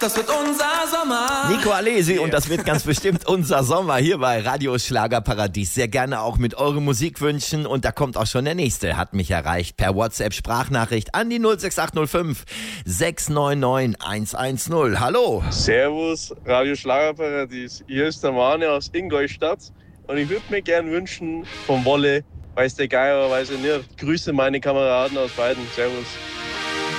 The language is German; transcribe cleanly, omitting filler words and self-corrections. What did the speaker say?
Das wird unser Sommer. Nico Alesi und das wird ganz bestimmt unser Sommer hier bei Radio Schlagerparadies. Sehr gerne auch mit euren Musikwünschen und da kommt auch schon der nächste. Hat mich erreicht per WhatsApp-Sprachnachricht an die 06805 699 110. Hallo. Servus, Radio Schlagerparadies. Hier ist der Mane aus Ingolstadt und ich würde mir gern wünschen vom Wolle, weiß der Geier, weiß er nicht. Grüße meine Kameraden aus beiden. Servus.